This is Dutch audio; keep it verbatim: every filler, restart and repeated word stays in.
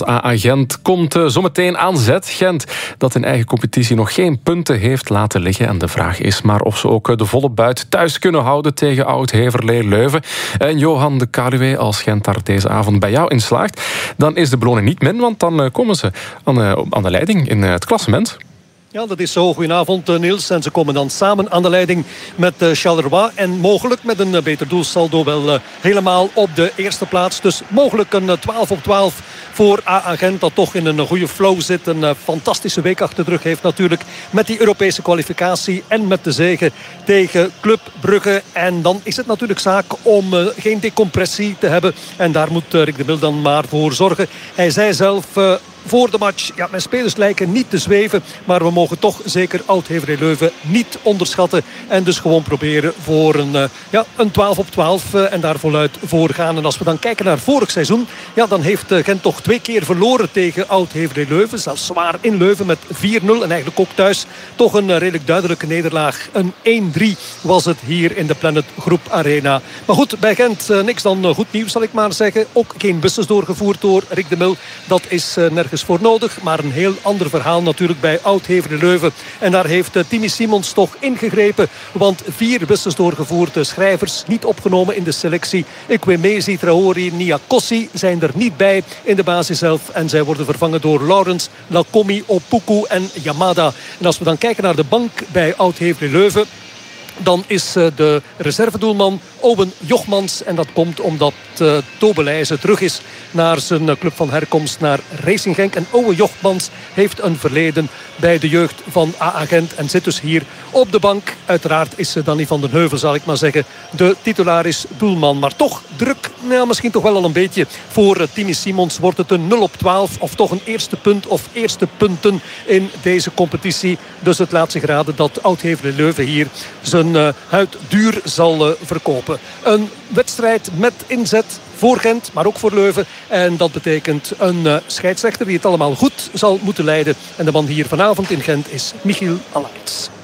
A A Gent komt uh, zometeen aan zet. Gent, dat in eigen competitie nog geen punten heeft laten liggen. En de vraag is maar of ze ook uh, de volle buit thuis kunnen houden tegen Oud-Heverlee Leuven. En Johan de Kaluwe, als Gent daar deze avond bij jou in slaagt, dan is de beloning niet min, want dan uh, komen ze aan, uh, aan de leiding in uh, het klassement. Ja, dat is zo. Goedenavond, Niels. En ze komen dan samen aan de leiding met uh, Charleroi. En mogelijk met een uh, beter doelsaldo wel uh, helemaal op de eerste plaats. Dus mogelijk een uh, twaalf op twaalf voor A A Gent. Dat toch in een uh, goede flow zit. Een uh, fantastische week achter de rug heeft natuurlijk. Met die Europese kwalificatie en met de zege tegen Club Brugge. En dan is het natuurlijk zaak om uh, geen decompressie te hebben. En daar moet uh, Rick de Mil dan maar voor zorgen. Hij zei zelf... Uh, Voor de match, ja, mijn spelers lijken niet te zweven. Maar we mogen toch zeker Oud-Heverlee Leuven niet onderschatten. En dus gewoon proberen voor een, uh, ja, een twaalf op twaalf. Uh, en daar voluit voor gaan. En als we dan kijken naar vorig seizoen. Ja, dan heeft uh, Gent toch twee keer verloren tegen Oud-Heverlee Leuven. Zelfs zwaar in Leuven met vier nul. En eigenlijk ook thuis toch een uh, redelijk duidelijke nederlaag. Een één drie was het hier in de Planet Groep Arena. Maar goed, bij Gent uh, niks dan uh, goed nieuws zal ik maar zeggen. Ook geen bussen doorgevoerd door Rick de Mil. Dat is uh, nergens voor nodig. Maar een heel ander verhaal natuurlijk bij Oud-Heverlee Leuven. En daar heeft uh, Timmy Simons toch ingegrepen. Want vier bussen doorgevoerd. Uh, schrijvers niet opgenomen in de selectie. Ekwemezi, Traori, Niakossi zijn er niet bij in de basis zelf. En zij worden vervangen door Lawrence, Lakomi, Opoku en Yamada. En als we dan kijken naar de bank bij Oud-Heverlee Leuven, dan is de reservedoelman Owen Jochmans. En dat komt omdat uh, Tobelijze terug is naar zijn uh, club van herkomst, naar Racing Genk. En Owen Jochmans heeft een verleden bij de jeugd van A A Gent. En zit dus hier op de bank. Uiteraard is uh, Danny van den Heuvel, zal ik maar zeggen, de titularis doelman. Maar toch druk, nou, misschien toch wel al een beetje voor uh, Timmy Simons. Wordt het een nul op twaalf of toch een eerste punt of eerste punten in deze competitie. Dus het laat zich raden dat Oud-Heverlee Leuven hier zijn Uh, huid duur zal uh, verkopen. Een wedstrijd met inzet voor Gent, maar ook voor Leuven. En dat betekent een uh, scheidsrechter die het allemaal goed zal moeten leiden. En de man hier vanavond in Gent is Michiel Alaerts.